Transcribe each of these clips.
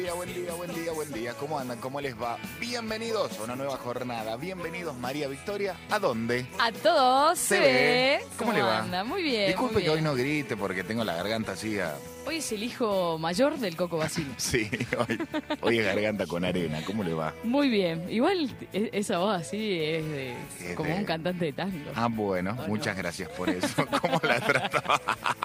Buen día, buen día, buen día. ¿Cómo andan? ¿Cómo les va? Bienvenidos a una nueva jornada. Bienvenidos, María Victoria. ¿A dónde? A todos se ve. ¿Cómo le va? Anda? Muy bien. Disculpe muy que hoy bien. no grite porque tengo la garganta así a... Hoy es el hijo mayor del Coco Basile. Sí, hoy es garganta con arena. ¿Cómo le va? Muy bien. Igual esa voz así es de Es como de- un cantante de tango. Ah, bueno, ¿O no? muchas gracias por eso. ¿Cómo la trata?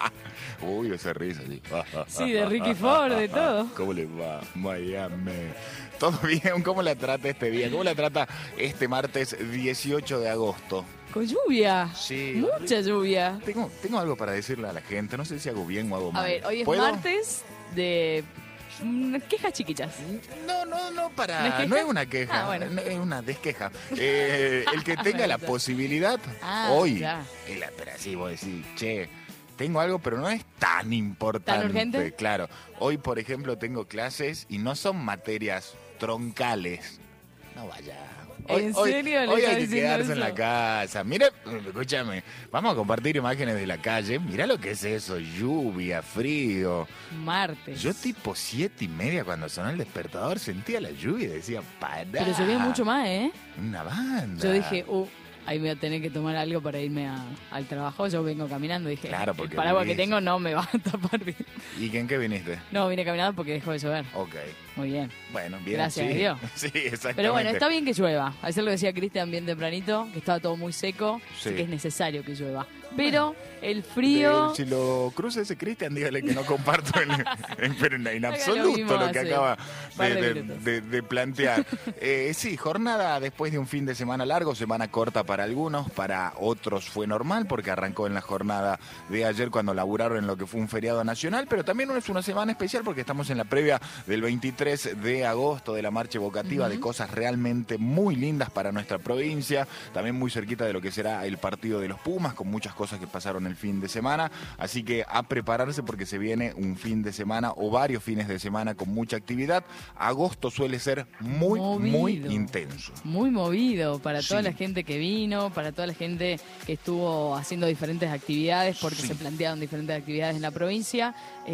Uy, esa risa. Sí, Sí, de Ricky Ford, de todo. ¿Cómo le va? Miami. ¿Todo bien? ¿Cómo la trata este día? ¿Cómo la trata este martes 18 de agosto? Con lluvia. Sí. Mucha lluvia. Tengo algo para decirle a la gente. No sé si hago bien o hago mal. A ver, hoy es ¿Puedo? martes de quejas chiquitas. No, ¿No para. es queja? No es una queja. Ah, bueno. No, es una desqueja. El que tenga la posibilidad Ah, hoy. ya. Pero así vos decís, che. Tengo algo, pero no es tan importante. ¿Tan urgente? Claro. Hoy, por ejemplo, tengo clases y no son materias troncales. No vaya. ¿En serio le Hoy está hay que diciendo quedarse eso? en la casa. Mira, escúchame, vamos a compartir imágenes de la calle. Mira lo que es eso, lluvia, frío. Martes. Yo tipo 7:30 cuando sonó el despertador sentía la lluvia y decía, pará. Pero llovía mucho más, ¿eh? Una banda. Yo dije, ahí me voy a tener que tomar algo para irme al trabajo. Yo vengo caminando. Dije, Claro, porque el paraguas que vivís- tengo no me va a tapar bien. ¿Y en qué viniste? No, vine caminando porque dejó de llover. Ok. Muy bien. Bueno, bien. Gracias sí. a Dios. Sí, exactamente. Pero bueno, está bien que llueva. Ayer lo decía Cristian bien tempranito, que estaba todo muy seco, Sí. así que es necesario que llueva. Pero el frío... Si lo cruza ese Cristian, dígale que no comparto en Haga absoluto mismo lo que hace acaba par de minutos. de plantear. Sí, jornada después de un fin de semana largo, semana corta para algunos, para otros fue normal porque arrancó en la jornada de ayer cuando laburaron en lo que fue un feriado nacional, pero también es una semana especial porque estamos en la previa del 23 de agosto de la marcha evocativa de cosas realmente muy lindas para nuestra provincia, también muy cerquita de lo que será el partido de los Pumas, con muchas cosas que pasaron el fin de semana, así que a prepararse porque se viene un fin de semana o varios fines de semana con mucha actividad. Agosto suele ser muy Movido. intenso. Muy movido para toda Sí. la gente que vino, para toda la gente que estuvo haciendo diferentes actividades, porque Sí. se plantearon diferentes actividades en la provincia.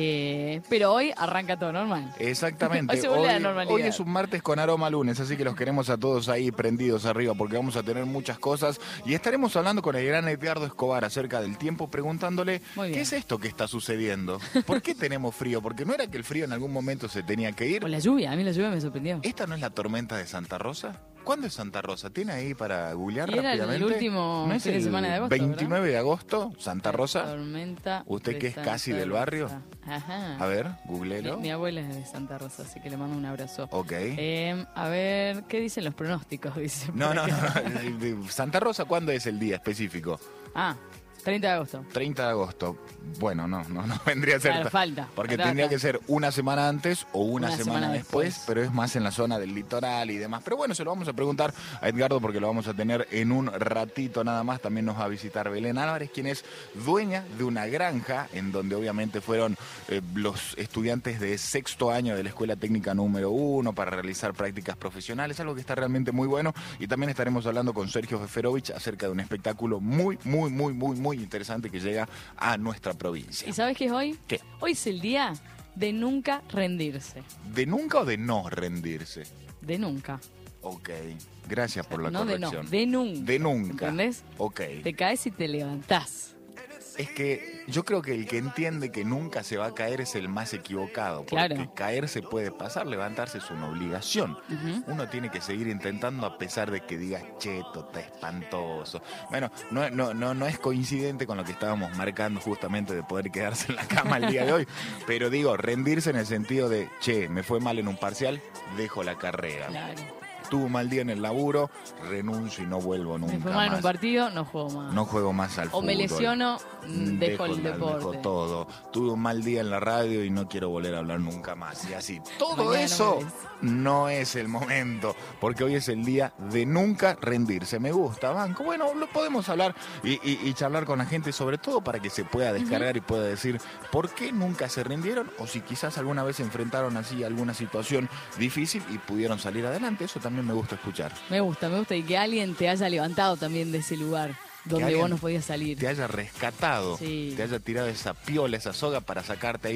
Pero hoy arranca todo normal. Exactamente. Hoy se vuelve a la normalidad. Hoy es un martes con aroma a lunes, así que los queremos a todos ahí prendidos arriba porque vamos a tener muchas cosas y estaremos hablando con el gran Edgardo Escobar acerca del tiempo, preguntándole Muy bien. qué es esto que está sucediendo, por qué tenemos frío, porque no era que el frío en algún momento se tenía que ir. O la lluvia, a mí la lluvia me sorprendió. ¿Esta no es la tormenta de Santa Rosa? ¿Cuándo es Santa Rosa? ¿Tiene ahí para googlear Y era el rápidamente? último ¿No es fin de el semana de agosto, 29 de agosto, Santa Rosa? Tormenta. ¿Usted de que es Santa casi del barrio? Rosa. Ajá. A ver, googleelo. Mi abuela es de Santa Rosa, así que le mando un abrazo. Ok. A ver, ¿qué dicen los pronósticos? Dice No, por no, acá. no. Santa Rosa, ¿cuándo es el día específico? Ah, 30 de agosto. 30 de agosto. Bueno, no vendría a ser. Claro, falta. Porque Falta tendría acá. que ser una semana antes o una Una semana semana después, después. pero es más en la zona del litoral y demás. Pero bueno, se lo vamos a preguntar a Edgardo porque lo vamos a tener en un ratito nada más. También nos va a visitar Belén Álvarez, quien es dueña de una granja en donde obviamente fueron los estudiantes de sexto año de la Escuela Técnica número 1 para realizar prácticas profesionales, algo que está realmente muy bueno. Y también estaremos hablando con Sergio Feferovich acerca de un espectáculo muy interesante que llega a nuestra provincia. ¿Y sabes qué es hoy? ¿Qué? Hoy es el día de nunca rendirse. ¿De nunca o de no rendirse? De nunca. Ok, gracias por la No de no, corrección. de nunca. De nunca. ¿Entendés? Ok. Te caes y te levantás. Es que yo creo que el que entiende que nunca se va a caer es el más equivocado. Porque Claro. caer se puede pasar, levantarse es una obligación. Uno tiene que seguir intentando a pesar de que digas, cheto, está espantoso. Bueno, no es coincidente con lo que estábamos marcando justamente de poder quedarse en la cama el día de hoy. Pero digo, rendirse en el sentido de, che, me fue mal en un parcial, dejo la carrera. Claro. Tuve un mal día en el laburo, renuncio y no vuelvo nunca Me fue mal en más. un partido, no juego más. No juego más al o fútbol. me lesiono, dejo el deporte. Dejo todo. Tuve un mal día en la radio y no quiero volver a hablar nunca más. Y así, todo Mañana eso no me ves. no es el momento, porque hoy es el día de nunca rendirse. Me gusta, Banco. Bueno, lo podemos hablar y charlar con la gente, sobre todo para que se pueda descargar y pueda decir por qué nunca se rindieron o si quizás alguna vez se enfrentaron así a alguna situación difícil y pudieron salir adelante. Eso también me gusta escuchar. Me gusta. Y que alguien te haya levantado también de ese lugar donde alguien vos no podías salir. Te haya rescatado, Sí. te haya tirado esa piola, esa soga para sacarte ahí